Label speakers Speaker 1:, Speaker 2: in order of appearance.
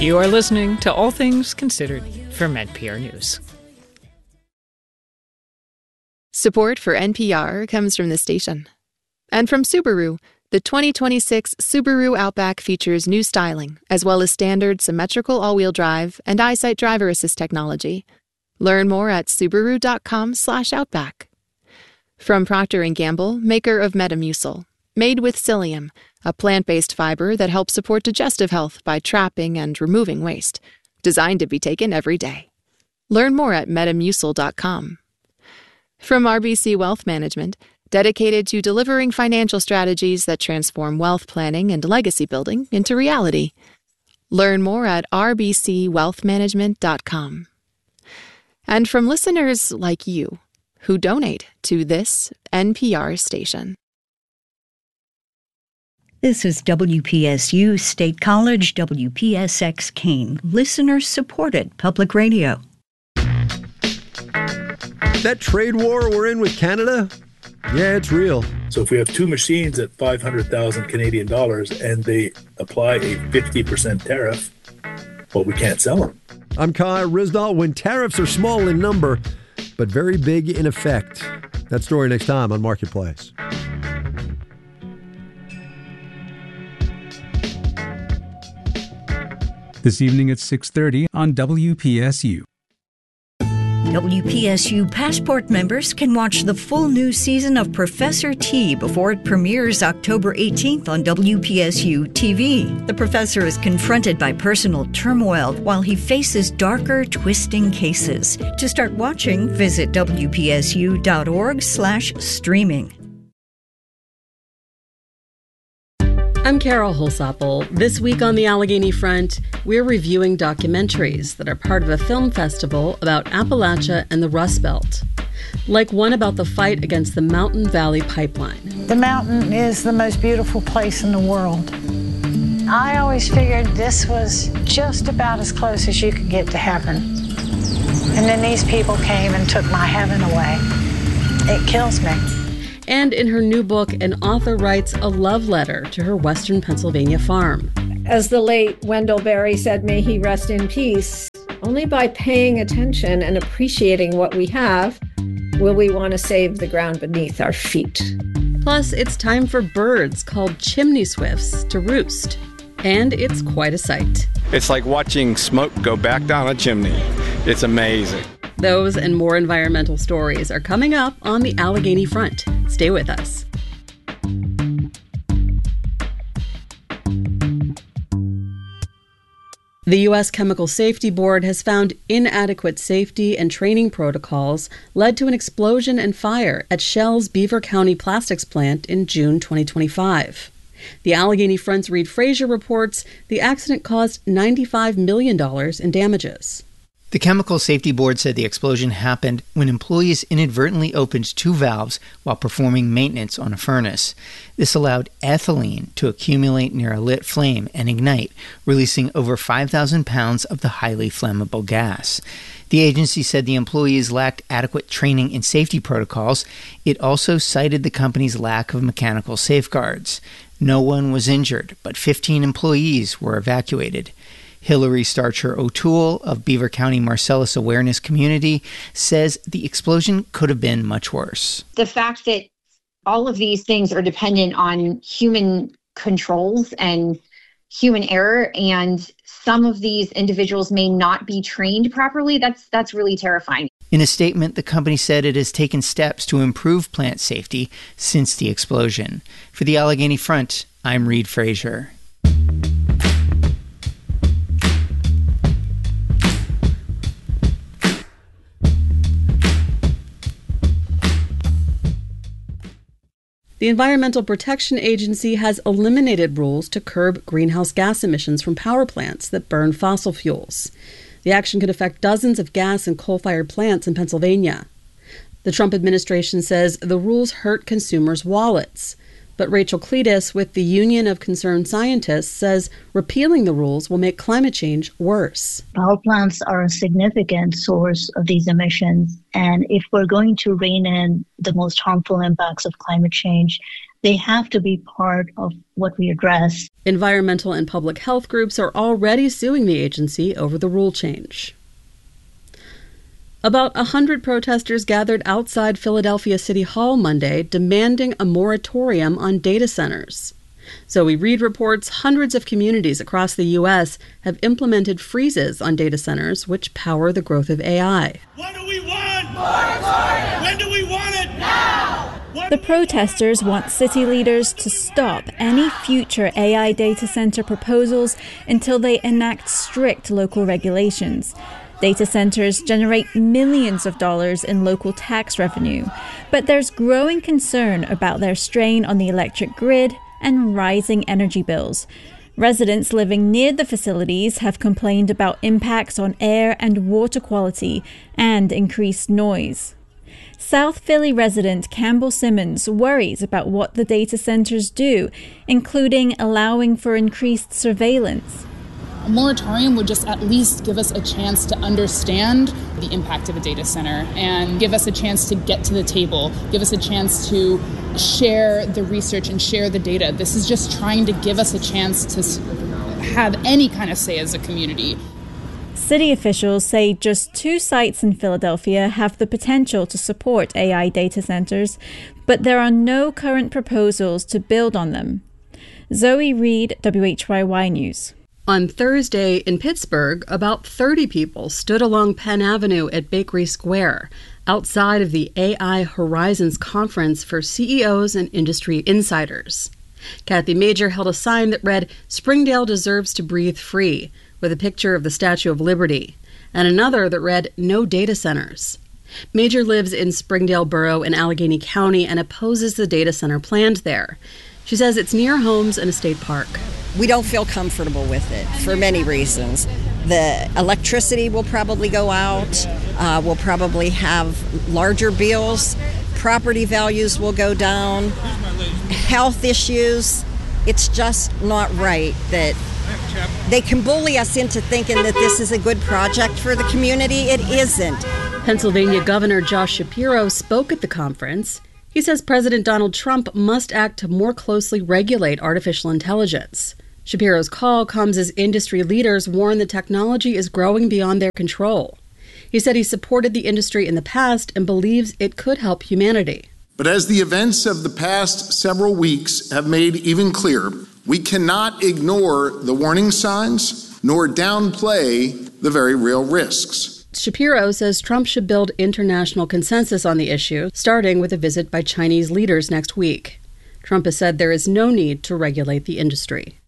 Speaker 1: You are listening to All Things Considered from NPR News.
Speaker 2: Support for NPR comes from the station. And from Subaru, the 2026 Subaru Outback features new styling, as well as standard symmetrical all-wheel drive and EyeSight driver assist technology. Learn more at subaru.com/outback. From Procter & Gamble, maker of Metamucil, made with psyllium, a plant-based fiber that helps support digestive health by trapping and removing waste, designed to be taken every day. Learn more at metamucil.com. From RBC Wealth Management, dedicated to delivering financial strategies that transform wealth planning and legacy building into reality. Learn more at rbcwealthmanagement.com. And from listeners like you, who donate to this NPR station.
Speaker 3: This is WPSU State College, WPSX Keene, listener-supported public radio.
Speaker 4: That trade war we're in with Canada, yeah, it's real.
Speaker 5: So if we have two machines at 500,000 Canadian dollars and they apply a 50% tariff, well, we can't sell them.
Speaker 4: I'm Kai Ryssdal. When tariffs are small in number, but very big in effect. That story next time on Marketplace.
Speaker 6: This evening at 6:30 on WPSU.
Speaker 3: WPSU Passport members can watch the full new season of Professor T before it premieres October 18th on WPSU TV. The professor is confronted by personal turmoil while he faces darker, twisting cases. To start watching, visit WPSU.org/streaming.
Speaker 7: I'm Carol Holsapple. This week on the Allegheny Front, we're reviewing documentaries that are part of a film festival about Appalachia and the Rust Belt, like one about the fight against the Mountain Valley Pipeline.
Speaker 8: The mountain is the most beautiful place in the world. I always figured this was just about as close as you could get to heaven. And then these people came and took my heaven away. It kills me.
Speaker 7: And in her new book, an author writes a love letter to her Western Pennsylvania farm.
Speaker 9: As the late Wendell Berry said, may he rest in peace, only by paying attention and appreciating what we have will we want to save the ground beneath our feet.
Speaker 7: Plus, it's time for birds called chimney swifts to roost. And it's quite a sight.
Speaker 10: It's like watching smoke go back down a chimney. It's amazing.
Speaker 7: Those and more environmental stories are coming up on the Allegheny Front. Stay with us. The U.S. Chemical Safety Board has found inadequate safety and training protocols led to an explosion and fire at Shell's Beaver County Plastics plant in June 2025. The Allegheny Front's Reid Frazier reports the accident caused $95 million in damages.
Speaker 11: The Chemical Safety Board said the explosion happened when employees inadvertently opened two valves while performing maintenance on a furnace. This allowed ethylene to accumulate near a lit flame and ignite, releasing over 5,000 pounds of the highly flammable gas. The agency said the employees lacked adequate training in safety protocols. It also cited the company's lack of mechanical safeguards. No one was injured, but 15 employees were evacuated. Hillary Starcher O'Toole of Beaver County Marcellus Awareness Community says the explosion could have been much worse.
Speaker 12: The fact that all of these things are dependent on human controls and human error, and some of these individuals may not be trained properly, that's really terrifying.
Speaker 11: In a statement, the company said it has taken steps to improve plant safety since the explosion. For the Allegheny Front, I'm Reid Frazier.
Speaker 7: The Environmental Protection Agency has eliminated rules to curb greenhouse gas emissions from power plants that burn fossil fuels. The action could affect dozens of gas and coal-fired plants in Pennsylvania. The Trump administration says the rules hurt consumers' wallets. But Rachel Cletus with the Union of Concerned Scientists says repealing the rules will make climate change worse.
Speaker 13: Power plants are a significant source of these emissions. And if we're going to rein in the most harmful impacts of climate change, They have to be part of what we address.
Speaker 7: Environmental and public health groups are already suing the agency over the rule change. About 100 protesters gathered outside Philadelphia City Hall Monday demanding a moratorium on data centers. Zoe Reed reports hundreds of communities across the U.S. have implemented freezes on data centers which power the growth of AI.
Speaker 14: What do we want? Moratorium! When do we want it? Now!
Speaker 15: The protesters want city leaders to stop any future AI data center proposals until they enact strict local regulations. Data centers generate millions of dollars in local tax revenue, but there's growing concern about their strain on the electric grid and rising energy bills. Residents living near the facilities have complained about impacts on air and water quality and increased noise. South Philly resident Campbell Simmons worries about what the data centers do, including allowing for increased surveillance.
Speaker 16: A moratorium would just at least give us a chance to understand the impact of a data center and give us a chance to get to the table, give us a chance to share the research and share the data. This is just trying to give us a chance to have any kind of say as a community.
Speaker 15: City officials say just 2 sites in Philadelphia have the potential to support AI data centers, but there are no current proposals to build on them. Zoe Reed, WHYY News.
Speaker 7: On Thursday in Pittsburgh, about 30 people stood along Penn Avenue at Bakery Square, outside of the AI Horizons conference for CEOs and industry insiders. Kathy Major held a sign that read, "Springdale deserves to breathe free," with a picture of the Statue of Liberty, and another that read, "No data centers." Major lives in Springdale Borough in Allegheny County and opposes the data center planned there. She says it's near homes and a state park.
Speaker 17: We don't feel comfortable with it for many reasons. The electricity will probably go out. We'll probably have larger bills. Property values will go down. Health issues. It's just not right that they can bully us into thinking that this is a good project for the community. It isn't.
Speaker 7: Pennsylvania Governor Josh Shapiro spoke at the conference. He says President Donald Trump must act to more closely regulate artificial intelligence. Shapiro's call comes as industry leaders warn the technology is growing beyond their control. He said he supported the industry in the past and believes it could help humanity.
Speaker 18: But as the events of the past several weeks have made even clearer, we cannot ignore the warning signs nor downplay the very real risks.
Speaker 7: Shapiro says Trump should build international consensus on the issue, starting with a visit by Chinese leaders next week. Trump has said there is no need to regulate the industry.